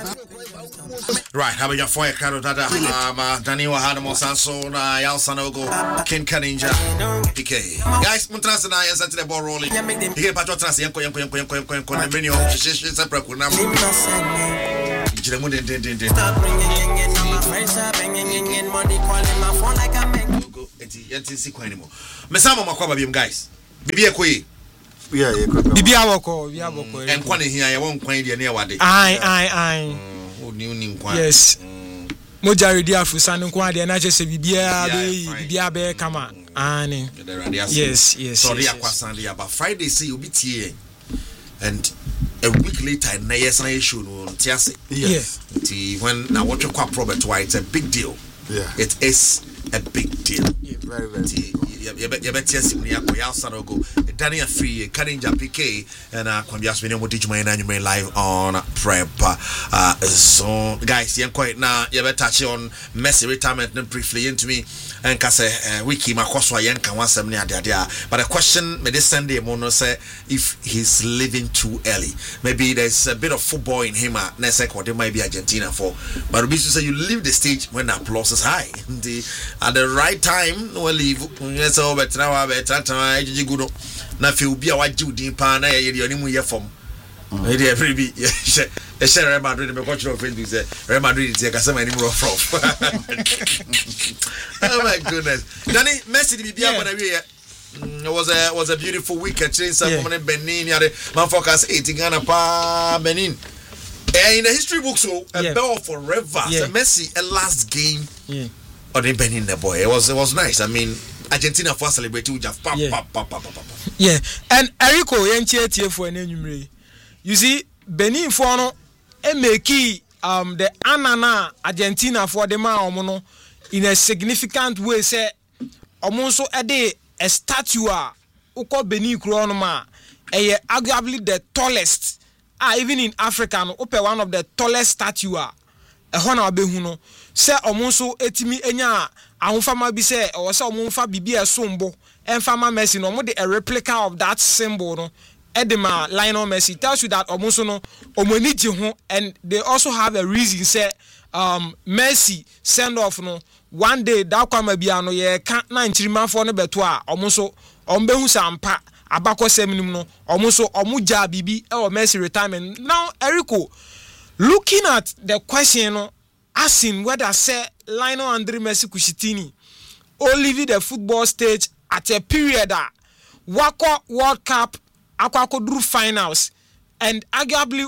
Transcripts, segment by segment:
Right, how about your fire card dada? Daniel Hadamo Sanso, Yalsanogo, Ken Kaninja, PK. Guys, Muntrasa na yasa the ball rolling. He get Patrotras Yanko and many of separate Kunam. Stop bringing in my friends are bringing in money, calling my phone like I'm making. It's anymore. Mesamo Makwabim, guys. Bibi Kwe. Yeah, Bibi Awoko, Yaboko. And Kwani here, I won't quite near what day. Aye. Yes. Mojari dia fusanu kwa dia na chese bibia be kama ani. Yes. Sorry akwasande about Friday say you be tie and a week later na yesan show no tiase. Yes. When na watch kwa Robert White, it's a big deal. Yeah. It is a big deal. Yeah, very you bet yes ni akoya sanogo Daniel Free Kaninja PK and kwambias me no teach my na live on prep zone guys yen quite na you bet touch on Messi retirement briefly into me and kase wiki makoso yen kan wasem ne ade but the question me this Sunday mono say if he's leaving too early maybe there's a bit of football in him na say there might be Argentina for but we say you leave the stage when the applause is high at the right time no leave so better now better time gudo na fe obi a waje udin pa na ye de onimu ye fom e dey every be share Real Madrid me coach of Facebook say Real Madrid dey ka sama animu rough. Oh my goodness. Danny Messi di bia na we it was a beautiful weekend train some Benin ya man focus 8 Ghana pa Benin. In the history books so a bell forever. So Messi a last game. Or the Benin the boy. It was nice. I mean Argentina for celebrate with just pop. Yeah, and Eriko yentie for enumere. You see, Benin for no make the anana Argentina for the man omono in a significant way say omonso ede a statue uko Benin kro no ma arguably the tallest even in Africa no one of the tallest statue ehona obehu no say omonso etimi enya ahofama bi say o say omonfa bibia sombo enfama Messi no mo de a replica of that symbol no edema Lionel Messi tells you that omonso no omoni je ho and they also have a reason say Messi send off no one day that kwama bia no ye ka na nchirimanfo no beto a omonso ombehu sampa abako seminum no omonso omuja bibi e Messi retirement. Now Eriko, looking at the question no asking whether say Lionel Andre Messi Kushitini or leave the football stage at a period Wako World Cup Aquaco finals and arguably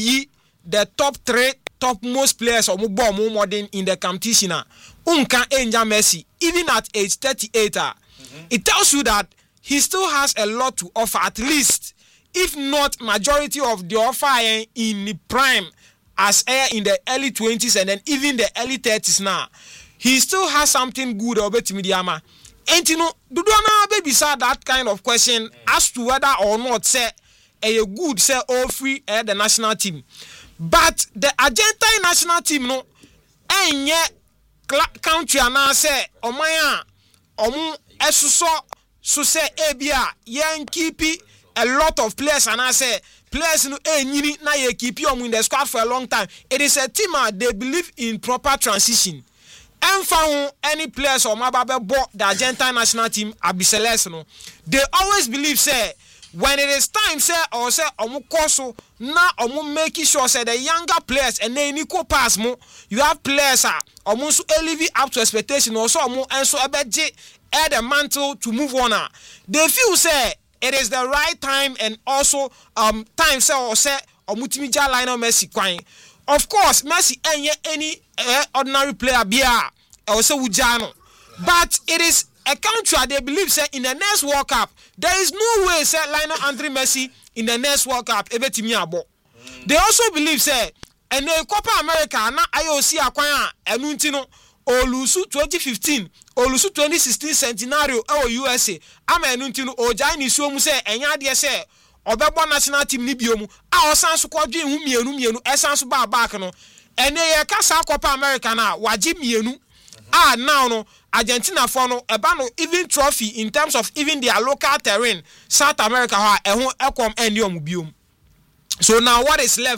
the top 3 topmost players or more modern in the competition unka enja Messi even at age 38 it tells you that he still has a lot to offer, at least if not majority of the offer in the prime as in the early 20s and then even the early 30s now. He still has something good about Midiama. And you know, do not baby say that kind of question as to whether or not say a good say all free the national team. But the Argentine national team no and yet country and say omaya omu esuso so say ebia yen keep a lot of players and I say players no nyini na ye keep you in the squad for a long time. It is a team they believe in proper transition. And found any players or mababe bought the Argentine national team abiseles no. They always believe say when it is time say or say omu koso na omu making sure say the younger players and they equal pass mo you have players omu so elevate up to expectation also omu and so abeje add the mantle to move on. They feel say it is the right time and also time say or say omutimija Lionel Messi kwan. Of course Messi any ordinary player bia or say wujano, but it is a country they believe say in the next World Cup there is no way say Lionel Andre Messi in the next World Cup ebetimi abo. They also believe say and the Copa America na IOC akwan enu ntino olusu 2015 olusu 2016 centenario USA ama enu ntino oja ni so mu say enya de say obebo national team ni biomu a osan so kwadwe hu mienu esan so ba back no ene ye kasa Copa America na waji mienu now no Argentina for no eba no even trophy in terms of even their local terrain South America ha ehun ekom eni omu biom. So now what is left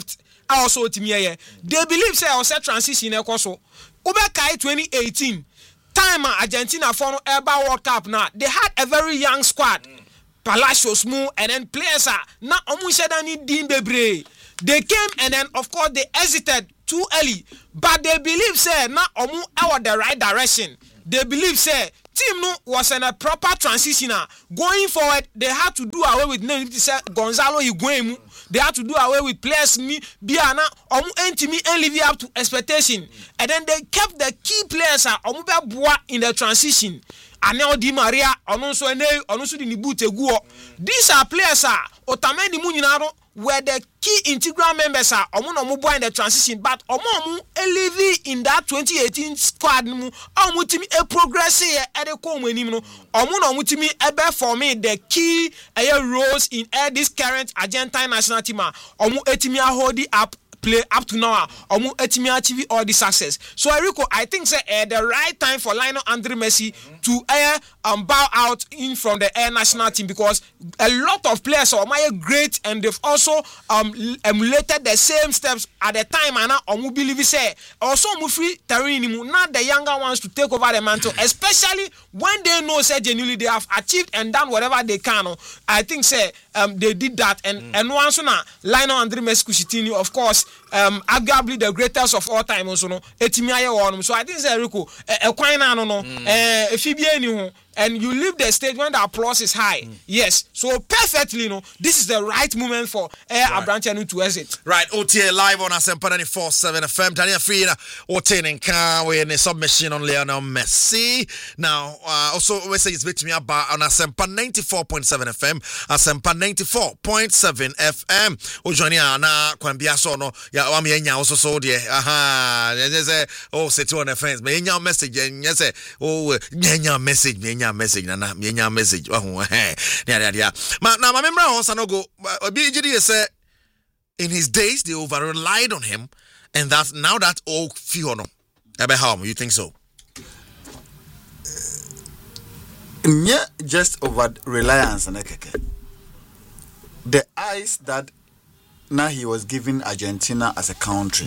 also timiye. They believe say or set transition ekoso. Ubekai 2018 time Argentina for no Eba World Cup now. They had a very young squad. Palacios Mu and then players are now Omushedani Dean Bebre. They came and then of course they hesitated too early. But they believe say now Omu our the right direction. They believe say team no was in a proper transition. Going forward, they had to do away with name Gonzalo Higuain. They had to do away with players me Biana Omu Entimi and live up to expectation. And then they kept the key players Omu Bua in the transition. Anel Di Maria, Ononso di Nibute Guo. These are players Otamendi Muninaro were the key integral members Omu in the transition, but Omu Elivi in that 2018 squad Omu timi a progress here at the Omu timi ebe for me the key roles in this current Argentine national team. Omu etimi hold it up. Play up to now, Omu etimi achieve all the success. So Erico, I think say the right time for Lionel Andre Messi to bow out in from the national team, because a lot of players are great and they've also emulated the same steps at the time. And now Omu believe say also Omu free Tarini, not the younger ones to take over the mantle, especially when they know say genuinely they have achieved and done whatever they can. I think say they did that, and once now Lionel Andre Messi Coutinho, of course, arguably the greatest of all time also no etimiaye won. So I think say Rico kwan na no efibie ni ho, and you leave the stage when the applause is high. Yes, so perfectly this is the right moment for Abrantianu to exit. Right, OTA live on Asempa 94.7 FM. Daniel Free obtaining car with a submission on Lionel Messi. Now, also messages with me about on Asempa 94.7 FM, Asempa 94.7 FM. Ojania na kwambia so no ya wa me nya also so de say oh say to on the friends me nya message and say oh nya message na me nya message oh dia ma na ma memra ho sanogo obi gidi say in his days they over relied on him, and that's now that all fear no ebe how you think so? Yeah, just over reliance and the eyes that now he was giving Argentina as a country,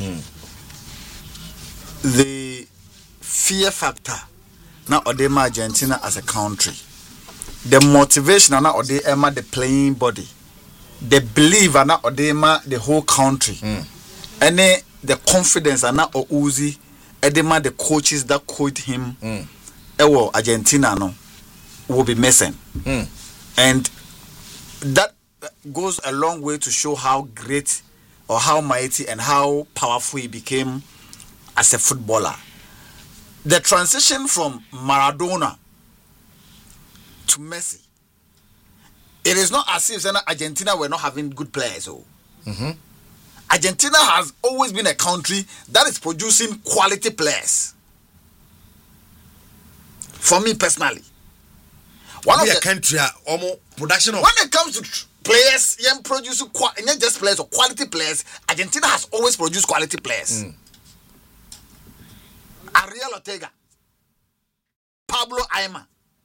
the fear factor now Odema Argentina as a country, the motivation now Odema the playing body, the belief now Odema the whole country, and the confidence now Uzi Edema the coaches that coached him, Argentina no will be missing, and that goes a long way to show how great or how mighty and how powerful he became as a footballer. The transition from Maradona to Messi, it is not as if Argentina were not having good players. Argentina has always been a country that is producing quality players. For me personally, one of the country production of when it comes to players, young produce not just players or quality players. Argentina has always produced quality players. Ariel Ortega, Pablo Aimar,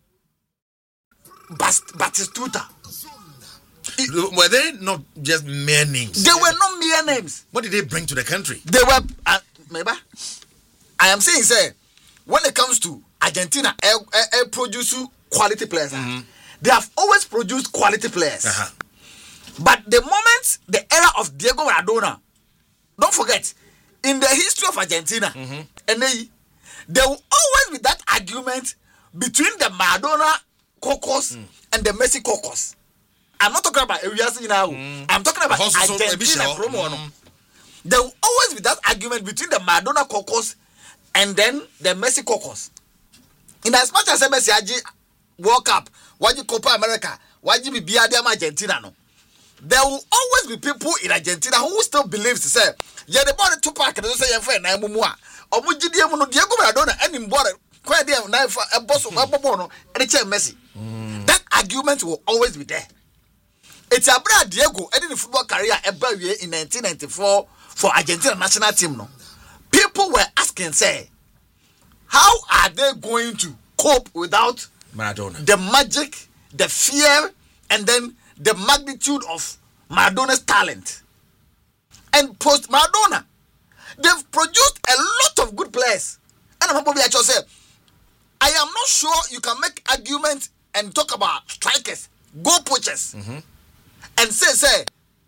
Batistuta. Were they not just mere names? They were not mere names. What did they bring to the country? They were maybe. I am saying, say, when it comes to Argentina, produce quality players. They have always produced quality players. But the moment, the era of Diego Maradona, don't forget, in the history of Argentina, and there will always be that argument between the Maradona caucus and the Messi caucus. I'm not talking about areas now. I'm talking about Argentina promo. There will always be that argument between the Maradona caucus and then the Messi caucus. In as much as Messi Aji World Cup, Waji Copa America, Waji be Biadiam Argentina, no. There will always be people in Argentina who still believe to say, yeah, the body two pack and they say, friend, I'm Mua. Or Mujidiamu, Diego Maradona, and in border, quite a knife, a boss of Ababono, and a chair Messi. That argument will always be there. It's a brand Diego ending the football career in 1994 for Argentina national team. No, people were asking, say, how are they going to cope without Maradona? The magic, the fear, and then the magnitude of Maradona's talent. and post Maradona, they've produced a lot of good players. And I'm probably actually say, I am not sure you can make arguments and talk about strikers, goal poachers, and say,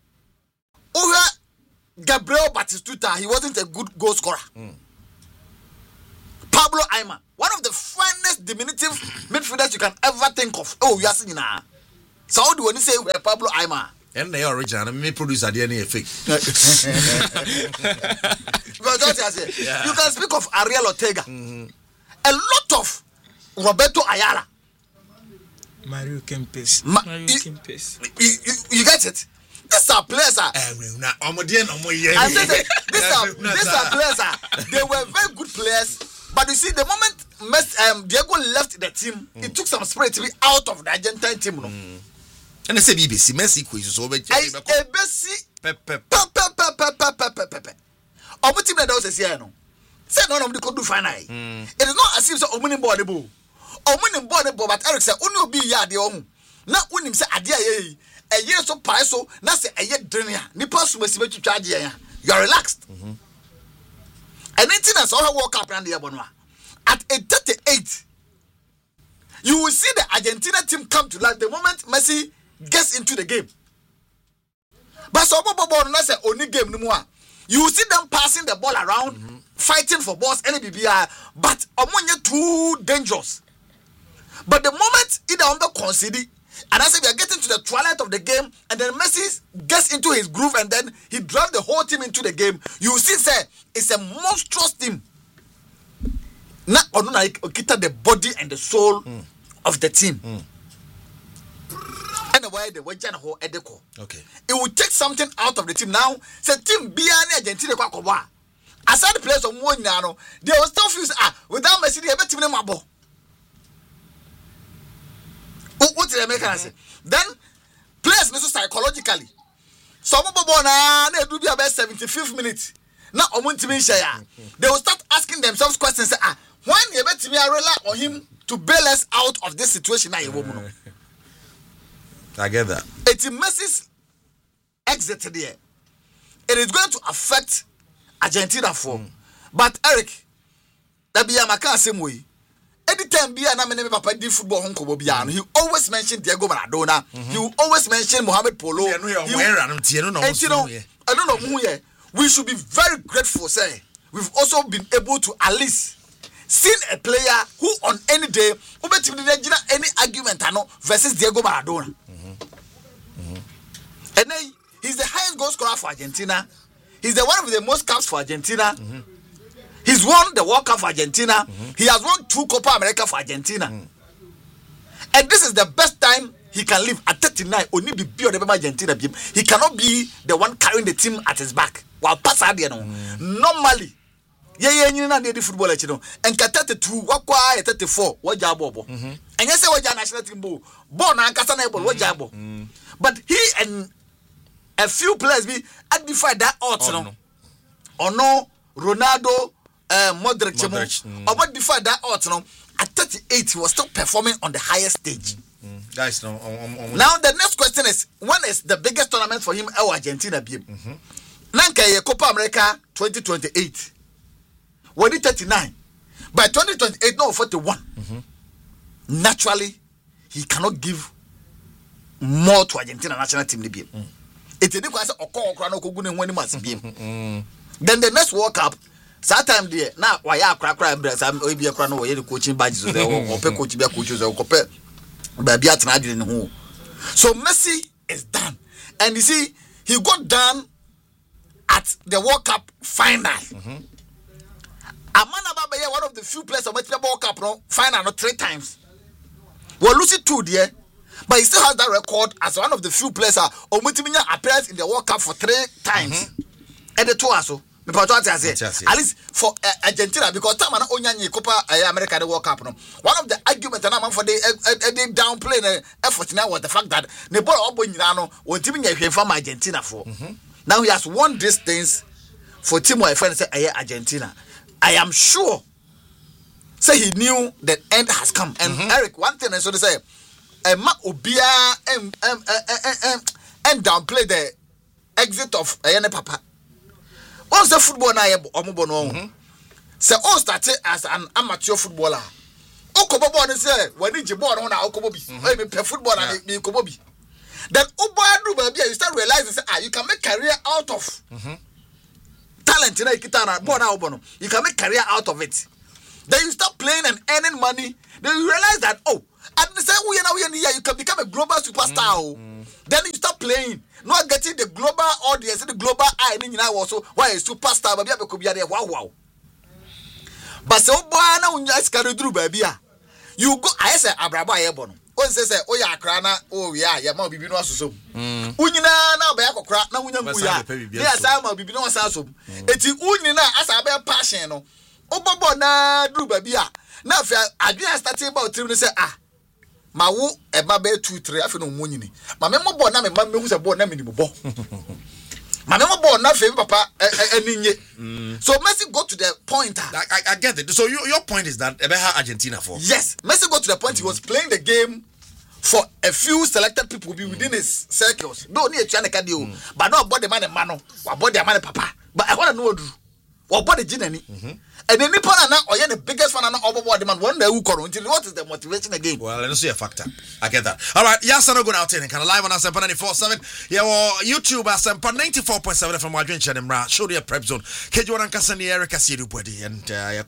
Gabriel Batistuta, he wasn't a good goal scorer. Pablo Aimar, one of the finest diminutive midfielders you can ever think of. Oh, you are saying now. So how do you say Pablo Aimar? And they are original. Me produce a DNA fake. You can speak of Ariel Ortega. A lot of Roberto Ayala. Mario Kempes. You get it? These are players. I said these are players. They were very good players. But you see, the moment Diego left the team, it took some spirit to be out of the Argentine team. And I say BBC, Messi quiz so be Pepe. Omo team that was here no. Say none of them could do final. It is not as if so omo board the ball. Omo board the ball, but Eric said, "Only be ya de omo." Na unim say ade aye. A year so pie so na say aye drenia. Nipa so mesi be twitwa ade ya. You are relaxed. Anything as all World Cup and the Abonwa. At 38, you will see the Argentina team come to life the moment Messi gets into the game. But so say only game no more. You will see them passing the ball around, fighting for balls, any BBR, but omonye too dangerous. But the moment either on the concede, and I say we are getting to the twilight of the game, and then Messi gets into his groove, and then he drives the whole team into the game. You will see, say, it's a monstrous team. Now, kita the body and the soul of the team. And the way they were Edeko. Okay. It will take something out of the team now. Say team Biani Argentina kwa. Aside the players of Mourinho, they will still feel without Messi they have team them abo. What did I make say? Then players also psychologically. Some na do be about 75th minute. Now they will start asking themselves questions. When you bet me rely on him to bail us out of this situation now, I get that. It's Messi's exit there. It is going to affect Argentina for. But Eric, that be a maka same way. Anytime be an amene papa di football honko he always mentioned Diego Maradona. He will always mention Mohamed Polo. I don't know who here. We should be very grateful, say. We've also been able to at least seen a player who on any day any argument versus Diego Maradona. And then he's the highest goal scorer for Argentina. He's the one of the most caps for Argentina. He's won the World Cup for Argentina. He has won 2 Copa America for Argentina. And this is the best time he can live at 39. Only be the Argentina. He cannot be the one carrying the team at his back. While pass normally, the football, and 32, what 34, what jabo. And yes, what national team born and Casanable, what jabo. But he and a few players be identified that odds or no Ronaldo, Modric, or what defied that odds at 38 he was still performing on the highest stage. Guys, now the next question is, when is the biggest tournament for him? Argentina be. Nanka Copa America 2028. When he 39, by 2028 no 41. Naturally, he cannot give more to Argentina national team. It's a difference of then the next World Cup, that time there now why are crack I'm coaching badges or coach be coaches or compare baby at who. So Messi is done. And you see, he got done at the World Cup final. Amana Baba, one of the few players of the World Cup final 3 times. Well, Lucy 2 there, but he still has that record as one of the few players who appears in the World Cup for 3 times. And the 2 also. At least for Argentina, because time only Copa America the World Cup. One of the arguments for the downplay the effort now was the fact that the ball was from Argentina for. Now he has won these things for Timo Efren say Argentina. I am sure. Say he knew the end has come. And Eric, one thing I should say, Ma Obia and downplay the exit of Ayane Papa. Once the football na omobo no. Say all started as an amateur footballer. Okobo ball say when you ball no na okobo bi. Me play football and me okobo bi. Then Oboadu baby you start realizing say you can make career out of talent na ikita ball na obono. You can make career out of it. Then you start playing and earning money. Then you realize that at the same way you can become a global superstar. Then you start playing, not getting the global audience, the global eye. Then you know also why a superstar baby could be there. Wow. But so boy now you just carry through baby. You go. I say Abraba Ebono. One say ya krana. Oh yeah, ya ma bibi no asoso. Unyina na ba ya kokra na unya nguya. Ya say ma bibi no asoso. Eti unyina asa ba passion no. Obobo na dru baby a. Na fa adwena start about trim say ma wo e ba be 2-3 afi no munyini. Ma me mo bo na me ma me hu say bo na me ni mo bo. Ma me mo bo na fe papa eninye. So Messi go to the point. I get it. So your point is that Ebeha Argentina for. Yes, Messi go to the point he was playing the game for a few selected people be within his circles. No need to chane kadio. But no about the man mano, about the man papa. But I want to know what about the jinani. And then Nippon now or the biggest fan of the man one day who what is the motivation again? Well, let's see a factor. I get that. All right, yes, I'm going out in kind of live on Asempa 94.7. Yeah, well, YouTube Asempa 94.7 from Wadrin Chanimra. Show the prep zone. Kejuan Kasani Erica Sidu Pwedi and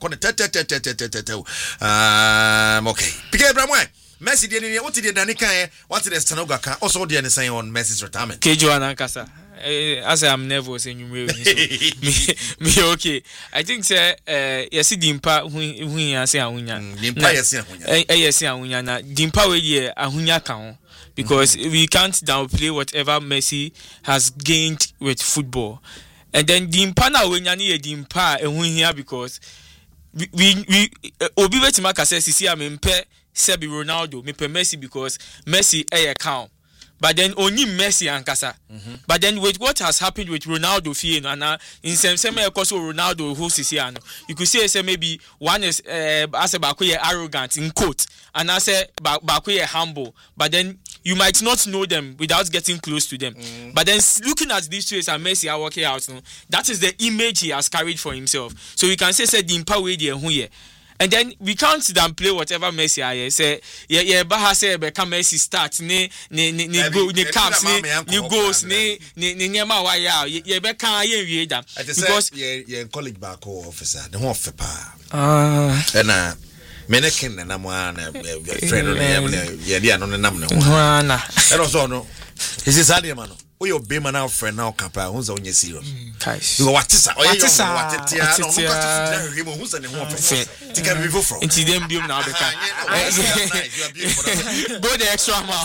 okay. Pika Bramwe. Messi did what did Danica, what did Stanoga also did say on Messi's retirement. Kejuan Kasa. As I'm nervous and you me okay. I think say yes dimpa hu ya say ahunya. Dimpa yes ahunya. Yes ahunya na dimpa we dey ahunya kan because we can't downplay whatever Messi has gained with football. And then dimpa na we nya na dimpa ehu hia because we obi wetima ka say sisi amempe Sebi Ronaldo me pe Messi because Messi count. But then only Messi and Casa. But then with what has happened with Ronaldo and in some also Ronaldo who is here, you could say maybe one is as a Bakuye arrogant in quote, and as a Bakuye humble. But then you might not know them without getting close to them. But then looking at these two as Messi are working out, that is the image he has carried for himself. So we can say the impact way there who here. And then we can't downplay whatever Messi I say. Yeah, Baha say become Messi start ne go ne caps ne goals ne nyama wa ya ye be kan ye wie da because ye college back officer the one for pa na menekin na mo na friend no ye dia no nam ne ho na e no so no is this ade man we obey man now friend now kapa hu za onye serious guys you watisa watetia no mo ka to him hu za ne ho pe tika be go from into them biom na beka you are beautiful go the extra mile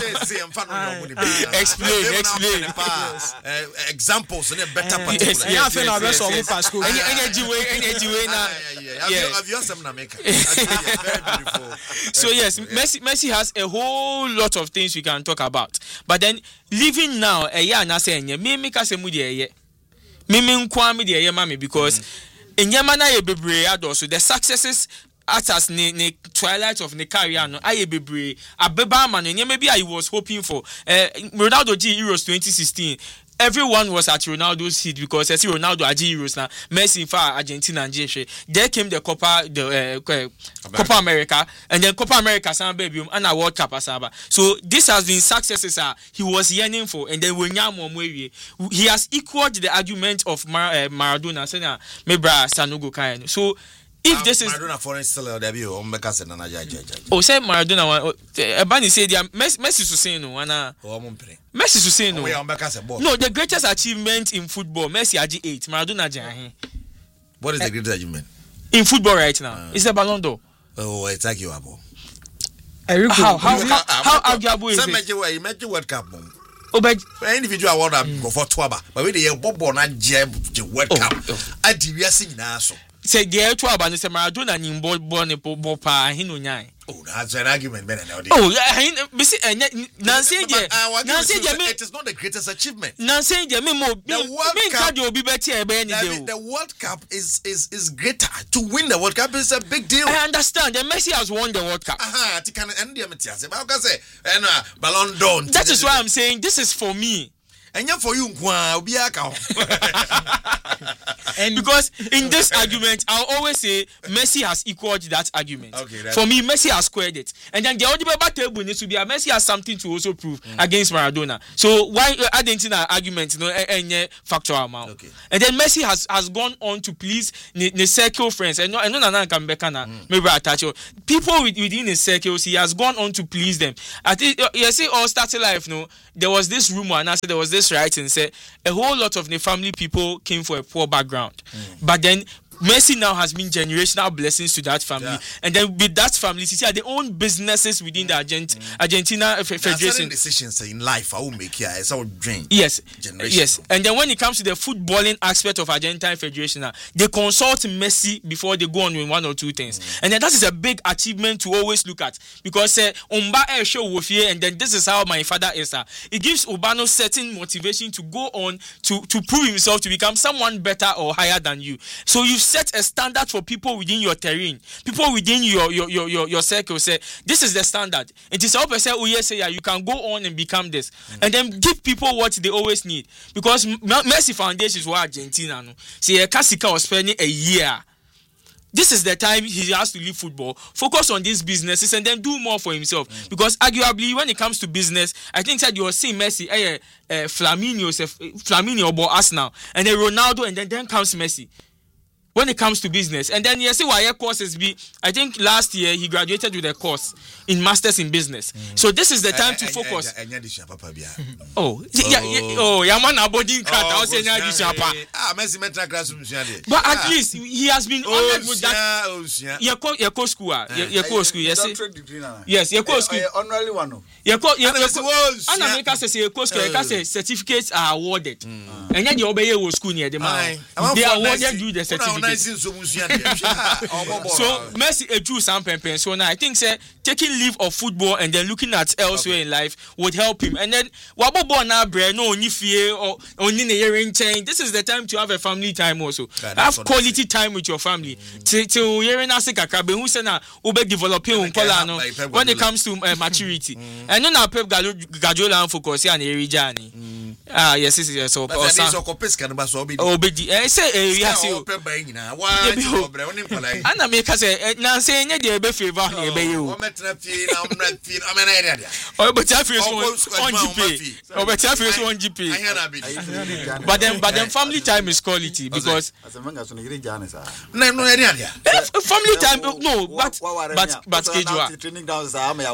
explain examples in a better particular yeah fe na be so mo pass school energy way na have you some na make very beautiful so yes Messi has a whole lot of things we can talk about but then living now na say enye me ka se mu de eye me nkwa me de eye ma me because enyama na ye bebre adoso the successes as ne twilight of the career no aye bebre abeba ma no enyama bi I was hoping for Ronaldo G Euros 2016 everyone was at Ronaldo's seat because I see Ronaldo at Euros now Messi for Argentina and Jesse there came the Copa America and then Copa America san baby and a World Cup asaba so this has been successes he was yearning for and then he has equaled the argument of Maradona saying me bra Sanogo Kayan so if this is Maradona for still debut on Mekase na oh say Maradona Ebani say dia Messi so say no ana Messi so say no no the greatest achievement in football Messi agi 8 Maradona agi what is the greatest achievement in football right now it's a Ballon d'Or oh it's arguable how arguable is it imagine World Cup but individual want to go for twaba but we dey bobo na je World Cup adiwiase nyina so say the twaba no say Maradona ni born pa hino nyai oh that's an argument man now oh me say Nancy it is not the greatest achievement Nancy me the World Cup is greater to win the World Cup is a big deal I understand that Messi has won the World Cup it can end the say but I can say Ballon d'Or that is why I'm saying this is for me And for you, and because in this argument, I'll always say Messi has equaled that argument. Okay, for me, Messi has squared it. And then the other table needs to be Messi has something to also prove against Maradona. So why Argentina argument, any factual amount. Okay. And then Messi has gone on to please the circle friends. And no can be maybe attach people within his circles. He has gone on to please them. I think you see all started life. No, there was this rumor and I said there was this writing said a whole lot of the family people came for a poor background, but then Messi now has been generational blessings to that family, and then with that family, you see, their own businesses within the Argentina Federation. Certain decisions in life I will make here. It's our dream. Yes, and then when it comes to the footballing aspect of Argentine Federation, they consult Messi before they go on with one or two things, and then that is a big achievement to always look at because Umba show Wofie, and then this is how my father is. It gives Urbano certain motivation to go on to prove himself to become someone better or higher than you. So you set a standard for people within your terrain, people within your circle. Say this is the standard. It is all say, oh yes, you can go on and become this, and then give people what they always need. Because Messi Foundation is what Argentina. No, see, Casika was spending a year. This is the time he has to leave football, focus on these businesses, and then do more for himself. Because arguably, when it comes to business, I think that you are seeing Messi, Flaminio, or Arsenal, and then Ronaldo, and then comes Messi. When it comes to business, and then you see why courses be. I think last year he graduated with a course in Masters in Business. So this is the time to focus. Yaman abodin kata Messi mental classroom. But at least he has been honored with that. Yeko school. Yes, Yeko school. Honorary one. America says Yeko school. Certificates are awarded, and then the Obeye school near the man. They awarded you the certificate. So Messi drew some pen. So now I think taking leave of football and then looking at elsewhere in life would help him. And then this is the time to have a family time also. Have quality time with your family. Developing when it comes to maturity. And then now Pep Guardiola focus on Erijani. Yes. So Anna make us say now saying you be favor you. But then family time is quality because family time no but training down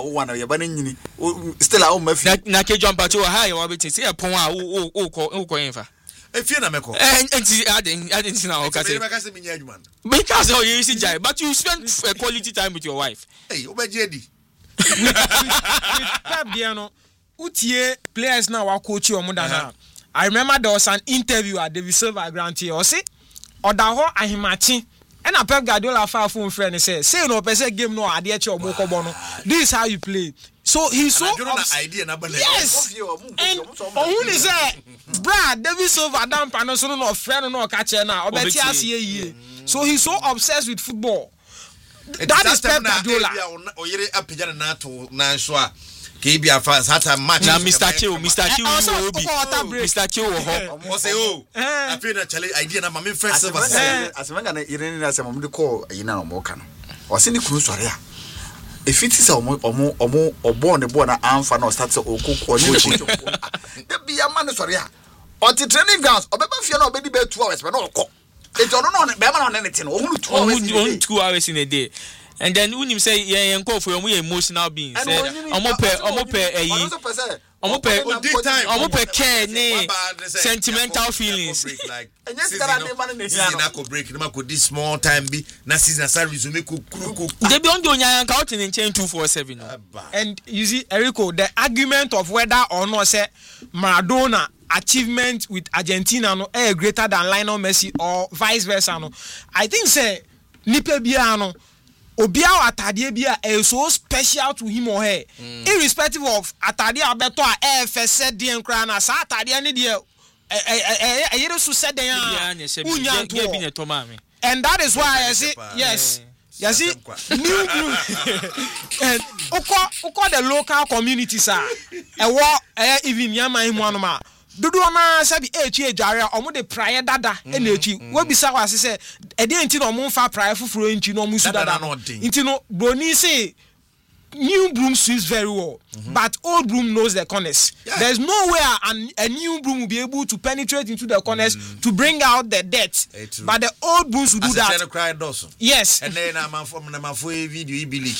still at home na Kejua Mpacho high wa bet say pon a wo enfa if you na meko I didn't know because you see jai but you spend quality time with your wife. Hey obejedi Pep Biano utie players now wa coach you omo na. I remember there was an interview at David Silva Grant here or say odaho ahimachi and a Pep Guardiola far phone friend say no person game no ade eche omo no. This is how you play. So he's so idea na yes. And who is Brad David Silva down pano so no friend no catch na obeti asiye. So he's so obsessed with football. That is Pep Guardiola. Oyere apejana na to na so a KBA fans had a match. Now Mr. Q Mr. Q wo say I feel na challenge idea na mama first server asemanga na irene na se mama de call yina no mo ka no o se ni kunu sori a if it is omo ne bo na amfa na start say okoko ni ko e bia ma ne sori a o ti training grounds obeba fie na obedi be 2 hours be na okọ e jo no be ma na ne tin o hunu 2 hours in a day. And then when you say enko for you emotional beings omo pe care ni sentimental feelings and yes season ko break na ko this small time bi na season sa resume ko they be on the onyan ka out in chain 247. And you see Erico, the argument of whether or not say Maradona achievement with Argentina no greater than Lionel Messi or vice versa no, I think say nipe bia no Obiao atade bia is so special to him or her, irrespective of atade abeto a FS de nkra na sa atade ne de yere so said dey and that is why I say yes. You see, new blue and uko the local communities are even yama him one ma dodo na sabi echi ejare omo de praye dada e na echi we bisa wa se e de nti na omo fa praye fufuro nti na omo su dada nti no broni say new broom sweeps very well, but old broom knows the corners. There's no way a new broom will be able to penetrate into the corners to bring out the dirt. But the old brooms will do that. Yes. And then I'm from my video, you be